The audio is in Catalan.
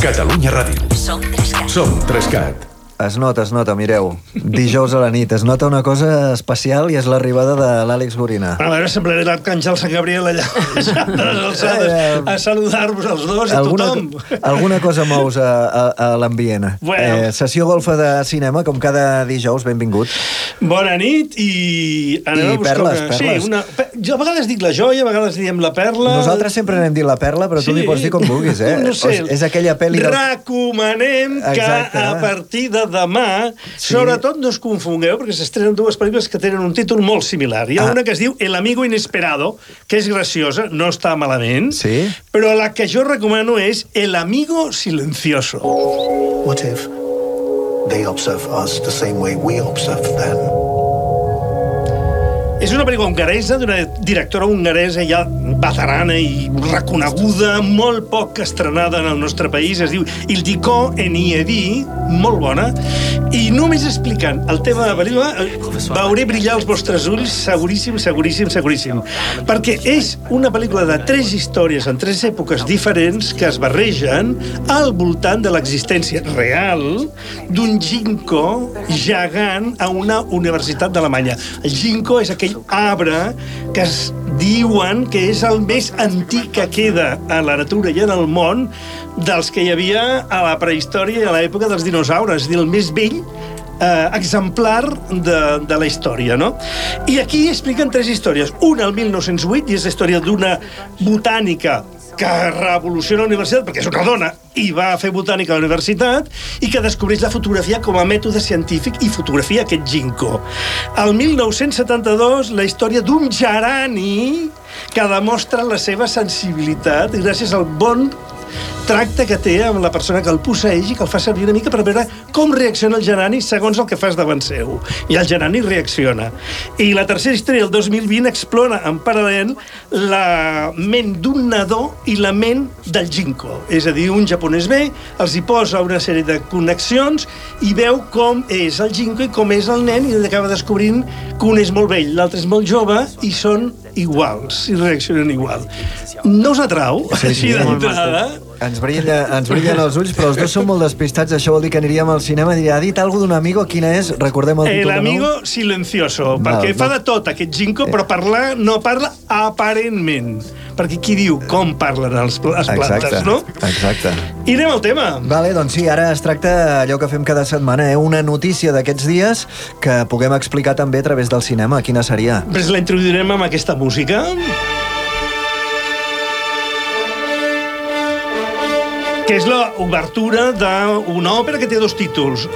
Catalunya Ràdio. Som 3CAT. Som 3CAT. Es nota, mireu. Dijous a la nit. Es nota una cosa especial i és l'arribada de l'Àlex Gorina. A veure, semblaré l'Arcàngel Sant Gabriel allà a les alçades a saludar-vos els dos i tothom. Alguna cosa mous a l'ambient. Bueno. Sessió golfa de cinema, com cada dijous, benvingut. Bona nit i anem a buscar perles. Sí, jo a vegades dic la joia, a vegades diem la perla. Nosaltres sempre n'hem dit la perla, però tu li pots dir com vulguis, eh? No sé. És aquella pel·li... Recomanem que a partir de demà, sobretot no us confongueu, perquè s'estrenen dues pel·lícules que tenen un títol molt similar. Hi ha una que es diu El amigo inesperado, que és graciosa, no està malament, però la que jo recomano és El amigo silencioso. What if they observe us the same way we observe them? És una pel·lícula hongaresa, d'una directora hongaresa ja veterana i reconeguda, molt poc estrenada en el nostre país. Es diu Ildikó Enyedi, molt bona. I només explicant el tema de la pel·lícula veuré brillar els vostres ulls seguríssim. Perquè és una pel·lícula de 3 històries en 3 èpoques diferents que es barregen al voltant de l'existència real d'un ginkgo gegant a una universitat d'Alemanya. El ginkgo és aquell arbre que es diuen que és el més antic que queda a la natura i en el món dels que hi havia a la prehistòria i a l'època dels dinosaures, és a dir, el més vell exemplar de la història, no? I aquí expliquen 3 històries. Una al 1908, i és la història d'una botànica que revoluciona la universitat, perquè és una dona i va fer botànica a la universitat, i que descobreix la fotografia com a mètode científic i fotografia aquest ginkgo. Al 1972, la història d'un gerani que demostra la seva sensibilitat gràcies al bon tracte que té amb la persona que el posseeix i que el fa servir una mica per veure com reacciona el gerani segons el que fas davant seu. I el gerani reacciona. I la tercera història, el 2020, explora en paral·lel la ment d'un nadó i la ment del ginkgo. És a dir, un japonès ve, els hi posa una sèrie de connexions i veu com és el ginkgo i com és el nen, i acaba descobrint que un és molt vell, l'altre és molt jove, i són iguals, i reaccionen igual. No us atrau, així d'entrada? Ens brillen els ulls, però els dos són molt despistats. Això vol dir que aniríem al cinema i diria, ha dit alguna cosa d'un amigo? Quina és? Recordem el títol de nou? El amigo silencioso, perquè fa de tot aquest ginkgo, però parlar no parla aparentment. Perquè qui diu com parlen les plantes, no? Exacte. I anem al tema. Vale, doncs sí, ara es tracta allò que fem cada setmana, una notícia d'aquests dies que puguem explicar també a través del cinema. Quina seria? Pues la introduirem amb aquesta música, que és l'obertura d'una òpera que té 2 títols.